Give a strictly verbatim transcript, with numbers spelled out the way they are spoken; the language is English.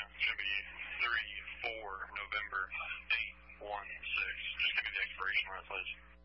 It's going to be three four November eight one six. Just give me the expiration on it, please.